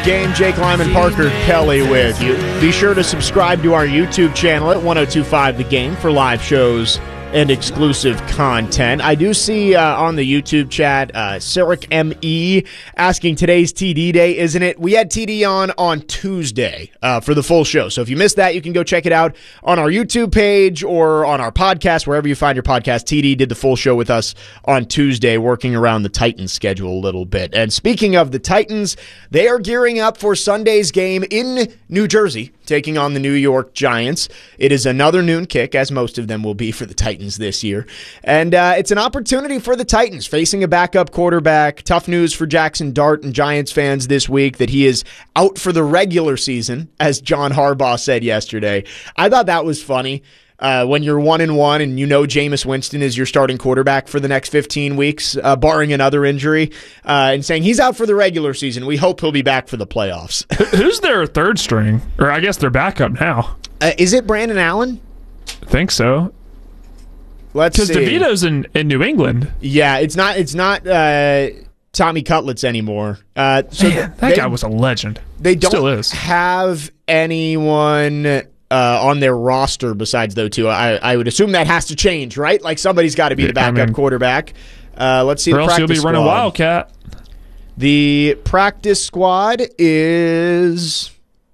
Game. Jake Lyman, Parker Kelly with you. Be sure to subscribe to our YouTube channel at 1025 The Game for live shows and exclusive content. I do see on the YouTube chat, Cyric ME asking, today's TD day, isn't it? We had TD on Tuesday for the full show. So if you missed that, you can go check it out on our YouTube page or on our podcast, wherever you find your podcast. TD did the full show with us on Tuesday, working around the Titans schedule a little bit. And speaking of the Titans, they are gearing up for Sunday's game in New Jersey, taking on the New York Giants. It is another noon kick, as most of them will be for the Titans this year. And it's an opportunity for the Titans facing a backup quarterback. Tough news for Jackson Dart and Giants fans this week that he is out for the regular season, as John Harbaugh said yesterday. I thought that was funny. When you're 1-1 and you know Jameis Winston is your starting quarterback for the next 15 weeks, barring another injury, and saying he's out for the regular season. We hope he'll be back for the playoffs. Who's their third string? Or I guess their backup now. Is it Brandon Allen? I think so. Let's see. Because DeVito's in New England. Yeah, it's not Tommy Cutlets anymore. That guy was a legend. They don't Still is. have anyone on their roster besides those two. I would assume that has to change, right? Like somebody's got to be the backup quarterback. Let's see. Or else he'll be running Wildcat. The practice squad is...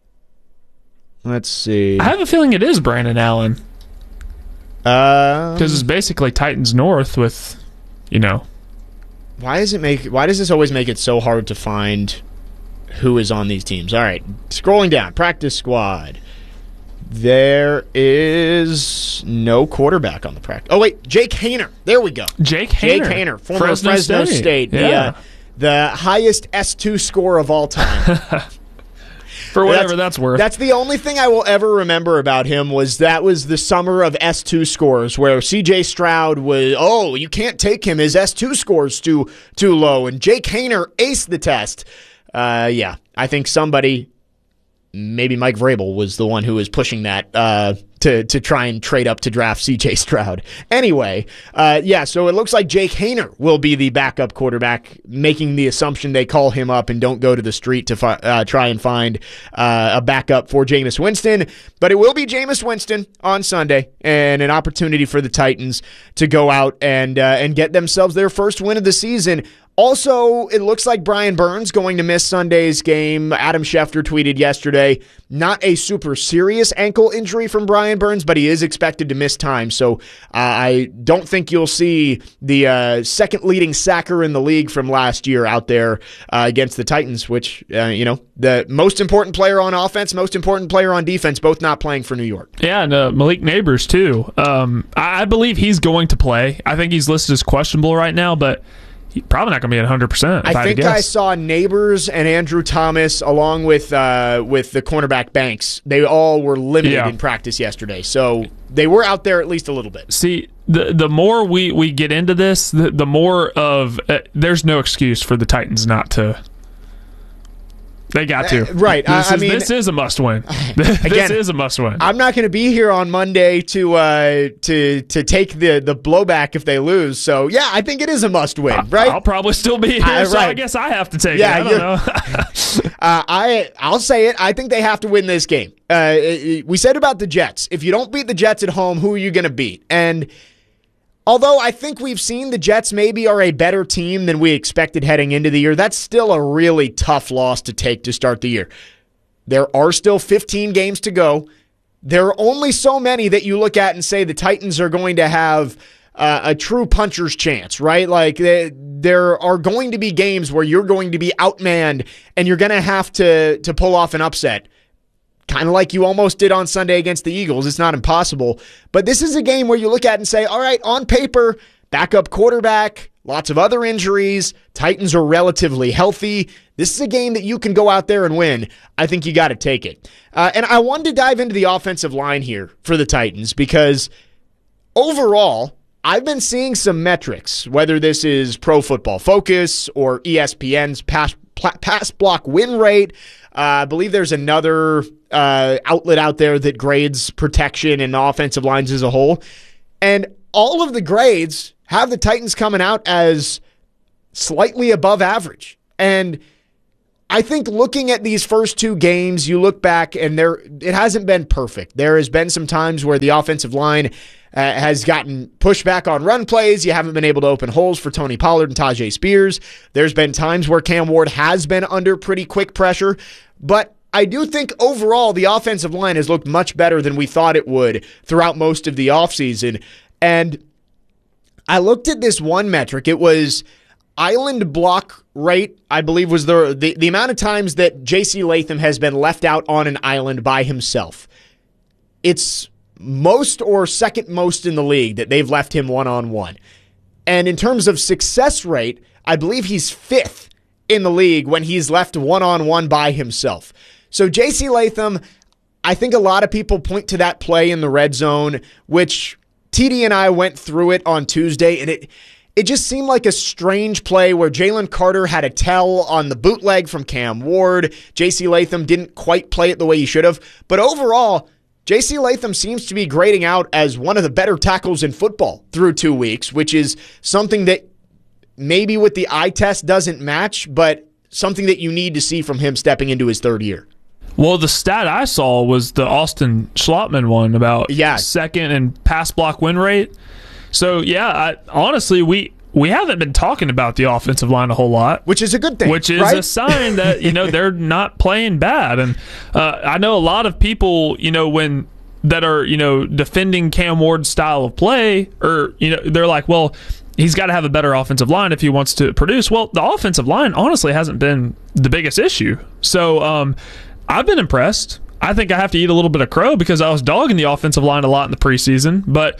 Let's see. I have a feeling it is Brandon Allen. Because it's basically Titans North with, Why does this always make it so hard to find who is on these teams? All right, scrolling down, practice squad. There is no quarterback on the practice. Oh wait, Jake Haener. There we go. Jake Haener, former Fresno State. Yeah. The highest S2 score of all time. For whatever that's worth. That's the only thing I will ever remember about him was the summer of S2 scores where C.J. Stroud was, you can't take him. His S2 score's too low. And Jake Haener aced the test. I think somebody, maybe Mike Vrabel, was the one who was pushing that to try and trade up to draft C.J. Stroud. Anyway, so it looks like Jake Haener will be the backup quarterback, making the assumption they call him up and don't go to the street to try and find a backup for Jameis Winston. But it will be Jameis Winston on Sunday, and an opportunity for the Titans to go out and get themselves their first win of the season. Also, it looks like Brian Burns going to miss Sunday's game. Adam Schefter tweeted yesterday, not a super serious ankle injury from Brian Burns, but he is expected to miss time. So I don't think you'll see the second leading sacker in the league from last year out there against the Titans, which, the most important player on offense, most important player on defense, both not playing for New York. Yeah, and Malik Neighbors, too. I believe he's going to play. I think he's listed as questionable right now, but he's probably not going to be at 100%. I think I saw Neighbors and Andrew Thomas along with the cornerback Banks. They all were limited in practice yesterday, so they were out there at least a little bit. See, the more we get into this, the more of there's no excuse for the Titans not to. They got to. Right. This is a must-win. This is a must-win. I'm not going to be here on Monday to take the blowback if they lose. So, yeah, I think it is a must-win, right? I'll probably still be here, so I guess I have to take it. I don't know. I'll say it. I think they have to win this game. We said about the Jets. If you don't beat the Jets at home, who are you going to beat? And although I think we've seen the Jets maybe are a better team than we expected heading into the year, that's still a really tough loss to take to start the year. There are still 15 games to go. There are only so many that you look at and say the Titans are going to have a true puncher's chance, right? Like there are going to be games where you're going to be outmanned and you're going to have to pull off an upset. Kind of like you almost did on Sunday against the Eagles. It's not impossible. But this is a game where you look at it and say, all right, on paper, backup quarterback, lots of other injuries, Titans are relatively healthy. This is a game that you can go out there and win. I think you got to take it. And I wanted to dive into the offensive line here for the Titans because overall, I've been seeing some metrics, whether this is Pro Football Focus or ESPN's pass block win rate. I believe there's another outlet out there that grades protection and offensive lines as a whole. And all of the grades have the Titans coming out as slightly above average. And I think looking at these first two games, you look back and it hasn't been perfect. There has been some times where the offensive line has gotten pushed back on run plays. You haven't been able to open holes for Tony Pollard and Tajay Spears. There's been times where Cam Ward has been under pretty quick pressure, but I do think overall the offensive line has looked much better than we thought it would throughout most of the offseason. And I looked at this one metric. It was island block rate, I believe, was the amount of times that J.C. Latham has been left out on an island by himself. It's most or second most in the league that they've left him one-on-one. And in terms of success rate, I believe he's fifth in the league when he's left one-on-one by himself. So J.C. Latham, I think a lot of people point to that play in the red zone, which TD and I went through it on Tuesday, and it just seemed like a strange play where Jalen Carter had a tell on the bootleg from Cam Ward. J.C. Latham didn't quite play it the way he should have. But overall, J.C. Latham seems to be grading out as one of the better tackles in football through 2 weeks, which is something that maybe with the eye test doesn't match, but something that you need to see from him stepping into his third year. Well, the stat I saw was the Austin Schlottman one about second and pass block win rate. So, yeah, honestly, we haven't been talking about the offensive line a whole lot. Which is a good thing, which is right? a sign that, they're not playing bad. And I know a lot of people, that are, defending Cam Ward's style of play, or, they're like, well, he's got to have a better offensive line if he wants to produce. Well, the offensive line honestly hasn't been the biggest issue. So I've been impressed. I think I have to eat a little bit of crow because I was dogging the offensive line a lot in the preseason, but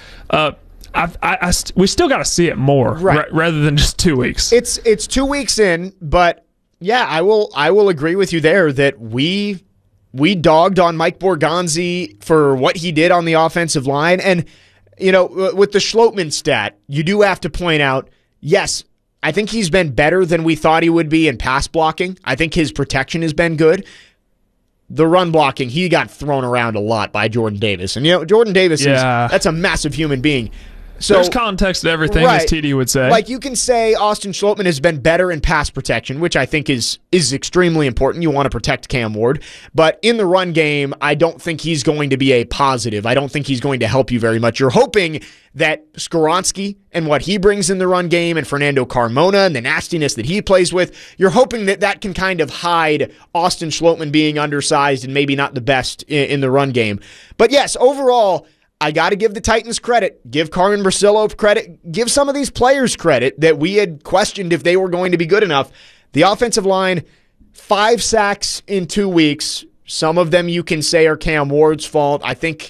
we still got to see it more, right, rather than just 2 weeks. It's 2 weeks in, but yeah, I will agree with you there that we dogged on Mike Borgonzi for what he did on the offensive line, and with the Schlottman stat, you do have to point out, yes, I think he's been better than we thought he would be in pass blocking. I think his protection has been good. The run blocking, he got thrown around a lot by Jordan Davis. And, Jordan Davis that's a massive human being. So there's context to everything, as TD would say. Like, you can say Austin Schlottman has been better in pass protection, which I think is extremely important. You want to protect Cam Ward. But in the run game, I don't think he's going to be a positive. I don't think he's going to help you very much. You're hoping that Skoronski and what he brings in the run game, and Fernando Carmona and the nastiness that he plays with, you're hoping that can kind of hide Austin Schlottman being undersized and maybe not the best in the run game. But yes, overall, I got to give the Titans credit, give Carmen Bracillo credit, give some of these players credit that we had questioned if they were going to be good enough. The offensive line, 5 sacks in 2 weeks. Some of them you can say are Cam Ward's fault. I think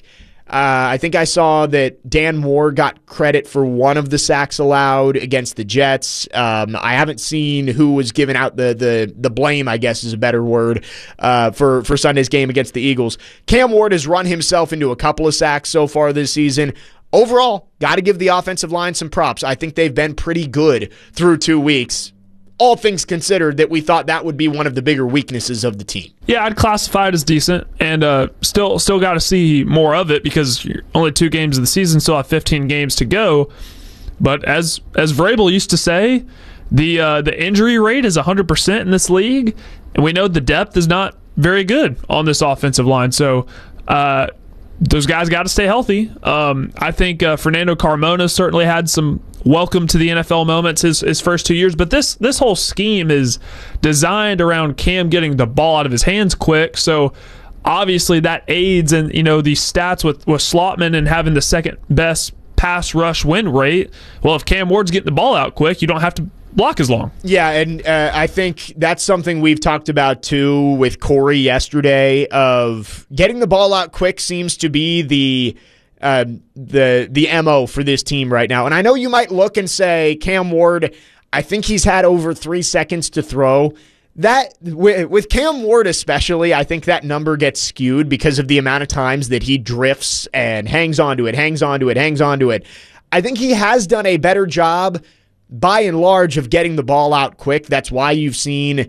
I saw that Dan Moore got credit for one of the sacks allowed against the Jets. I haven't seen who was giving out the blame, I guess is a better word, for Sunday's game against the Eagles. Cam Ward has run himself into a couple of sacks so far this season. Overall, got to give the offensive line some props. I think they've been pretty good through 2 weeks. All things considered, that we thought that would be one of the bigger weaknesses of the team. Yeah, I'd classify it as decent, and still got to see more of it because you're only 2 games of the season, still have 15 games to go. But as Vrabel used to say, the injury rate is 100% in this league, and we know the depth is not very good on this offensive line. So those guys got to stay healthy. I think Fernando Carmona certainly had some welcome to the NFL moments his first 2 years, but this whole scheme is designed around Cam getting the ball out of his hands quick, so obviously that aids in these stats with Schlottman and having the second best pass rush win rate. Well, if Cam Ward's getting the ball out quick, you don't have to block as long. Yeah, and I think that's something we've talked about too with Corey yesterday, of getting the ball out quick seems to be the MO for this team right now. And I know you might look and say, Cam Ward, I think he's had over 3 seconds to throw. That with Cam Ward especially, I think that number gets skewed because of the amount of times that he drifts and hangs onto it. I think he has done a better job by and large of getting the ball out quick. That's why you've seen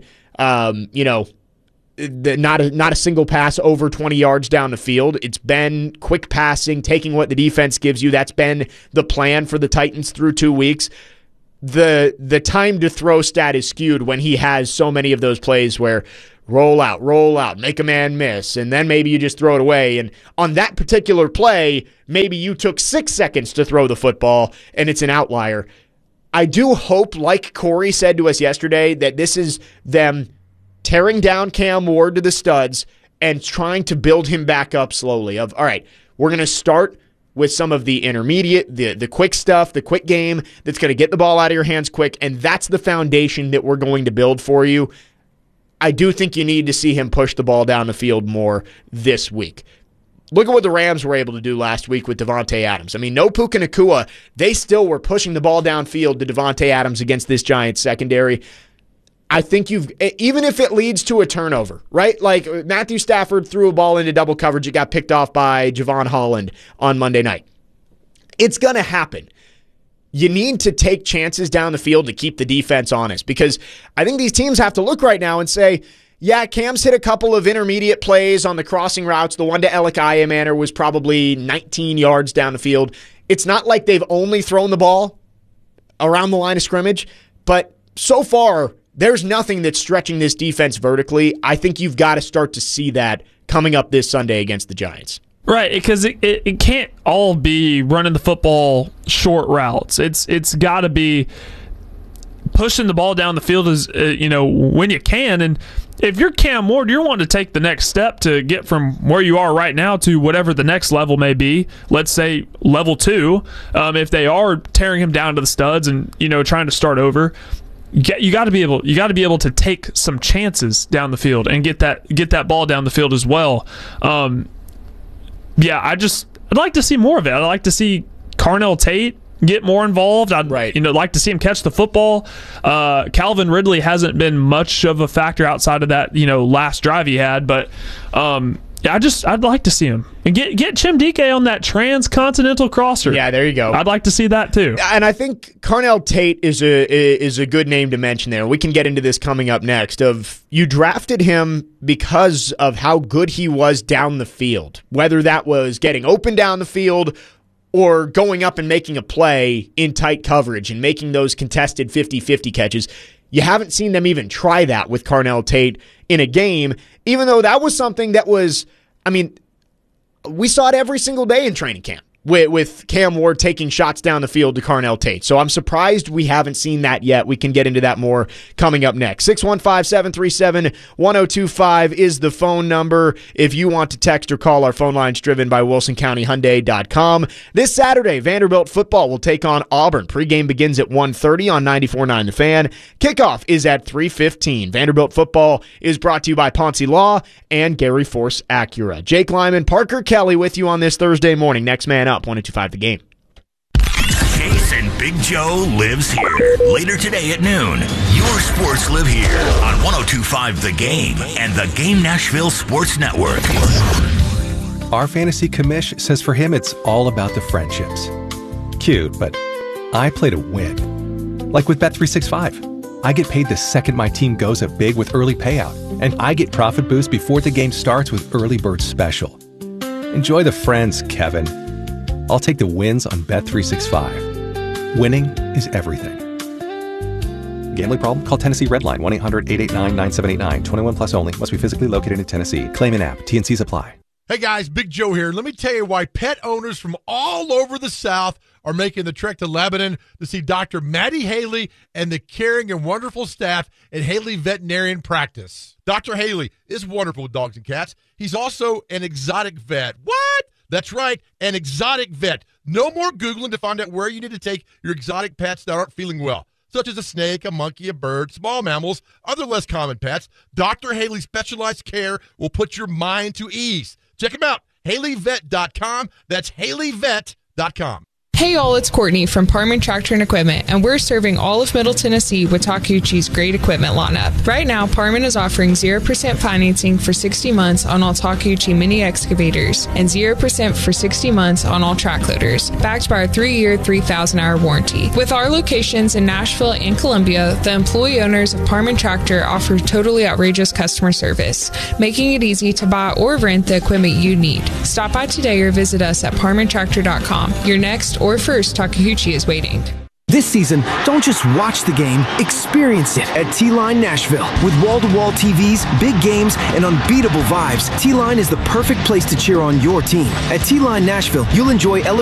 not a single pass over 20 yards down the field. It's been quick passing, taking what the defense gives you. That's been the plan for the Titans through 2 weeks. the time to throw stat is skewed when he has so many of those plays where roll out, make a man miss, and then maybe you just throw it away. And on that particular play, maybe you took 6 seconds to throw the football, and it's an outlier. I do hope, like Corey said to us yesterday, that this is them tearing down Cam Ward to the studs and trying to build him back up slowly. All right, we're going to start with some of the intermediate, the quick stuff, the quick game that's going to get the ball out of your hands quick, and that's the foundation that we're going to build for you. I do think you need to see him push the ball down the field more this week. Look at what the Rams were able to do last week with Devontae Adams. I mean, no Puka Nacua. They still were pushing the ball downfield to Devontae Adams against this Giants secondary. I think even if it leads to a turnover, right? Like Matthew Stafford threw a ball into double coverage. It got picked off by Javon Holland on Monday night. It's going to happen. You need to take chances down the field to keep the defense honest, because I think these teams have to look right now and say, yeah, Cam's hit a couple of intermediate plays on the crossing routes. The one to Alec Manor was probably 19 yards down the field. It's not like they've only thrown the ball around the line of scrimmage, but so far, there's nothing that's stretching this defense vertically. I think you've got to start to see that coming up this Sunday against the Giants. Right, because it can't all be running the football short routes. It's got to be pushing the ball down the field as when you can. And if you're Cam Ward, you're wanting to take the next step to get from where you are right now to whatever the next level may be. Let's say level 2. If they are tearing him down to the studs and trying to start over, you got to be able to take some chances down the field and get that ball down the field as well. I'd like to see more of it. I'd like to see Carnell Tate get more involved. I'd like to see him catch the football. Calvin Ridley hasn't been much of a factor outside of that last drive he had, but I'd like to see him and get Chimdike on that transcontinental crosser. Yeah, there you go. I'd like to see that too. And I think Carnell Tate is a good name to mention there. We can get into this coming up next. You drafted him because of how good he was down the field, whether that was getting open down the field or going up and making a play in tight coverage and making those contested 50-50 catches. You haven't seen them even try that with Carnell Tate in a game, even though that was something that was, we saw it every single day in training camp with Cam Ward taking shots down the field to Carnell Tate. So I'm surprised we haven't seen that yet. We can get into that more coming up next. 615-737-1025 is the phone number if you want to text or call. Our phone line's driven by WilsonCountyHyundai.com. This Saturday, Vanderbilt football will take on Auburn. Pregame begins at 1:30 on 94.9 The Fan. Kickoff is at 3:15. Vanderbilt football is brought to you by Ponce Law and Gary Force Acura. Jake Lyman, Parker Kelly with you on this Thursday morning. Next man up. 102.5 The Game. Chase and Big Joe lives here. Later today at noon, your sports live here on 102.5 The Game and the Game Nashville Sports Network. Our fantasy commish says for him it's all about the friendships. Cute, but I play to win. Like with Bet365. I get paid the second my team goes up big with early payout, and I get profit boost before the game starts with Early Bird Special. Enjoy the friends, Kevin. I'll take the wins on Bet365. Winning is everything. Gambling problem? Call Tennessee Redline 1-800-889-9789. 21 plus only. Must be physically located in Tennessee. Claim in app. T&Cs apply. Hey guys, Big Joe here. Let me tell you why pet owners from all over the South are making the trek to Lebanon to see Dr. Maddie Haley and the caring and wonderful staff at Haley Veterinarian Practice. Dr. Haley is wonderful with dogs and cats. He's also an exotic vet. What? That's right, an exotic vet. No more Googling to find out where you need to take your exotic pets that aren't feeling well, such as a snake, a monkey, a bird, small mammals, other less common pets. Dr. Haley's specialized care will put your mind to ease. Check him out, HaleyVet.com. That's HaleyVet.com. Hey y'all, it's Courtney from Parman Tractor and Equipment, and we're serving all of Middle Tennessee with Takeuchi's great equipment lineup. Right now, Parman is offering 0% financing for 60 months on all Takeuchi mini excavators and 0% for 60 months on all track loaders, backed by our 3-year, 3,000-hour warranty. With our locations in Nashville and Columbia, the employee owners of Parman Tractor offer totally outrageous customer service, making it easy to buy or rent the equipment you need. Stop by today or visit us at parmantractor.com. Your next or first Takeuchi is waiting. This season, don't just watch the game, experience it at T-Line Nashville. With wall-to-wall TVs, big games, and unbeatable vibes, T-Line is the perfect place to cheer on your team. At T-Line Nashville, you'll enjoy